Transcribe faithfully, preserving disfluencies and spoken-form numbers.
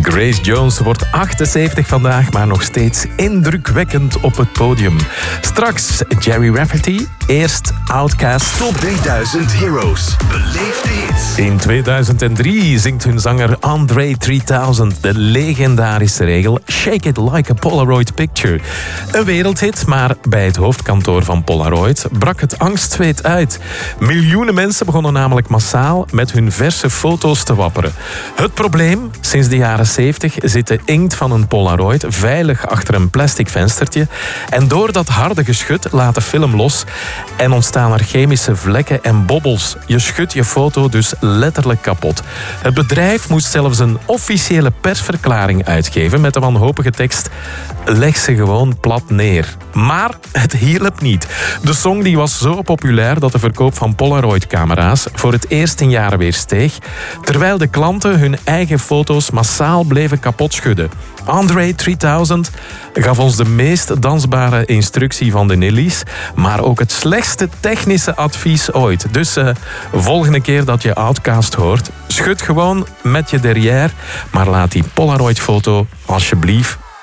Grace Jones wordt achtenzeventig vandaag, maar nog steeds indrukwekkend op het podium. Straks Jerry Rafferty, eerst Outkast. Top drieduizend Heroes. Beleef de hits. In tweeduizend drie zingt hun zanger Andre drieduizend de legendarische regel Shake it like a Polaroid picture. Een wereldhit, maar bij het hoofdkantoor van Polaroid brak het angstzweet uit. Miljoenen mensen begonnen namelijk massaal met hun verse foto's te wapperen. Het probleem? Sinds de jaren zeventig zit de inkt van een Polaroid veilig achter een plastic venstertje. En door dat harde geschut laat de film los en ontstaan er chemische vlekken en bobbels. Je schudt je foto dus letterlijk kapot. Het bedrijf moest zelfs een officiële persverklaring uitgeven met de wanhopige tekst: leg ze gewoon plat neer. Maar het hielp niet. De song die was zo populair dat de verkoop van Polaroid-camera's voor het eerst in jaren weer steeg, terwijl de klanten hun eigen foto's massaal bleven kapotschudden. Andre drieduizend gaf ons de meest dansbare instructie van de Nillies, maar ook het slechtste technische advies ooit. Dus uh, volgende keer dat je Outkast hoort, schud gewoon met je derrière, maar laat die Polaroid-foto alsjeblieft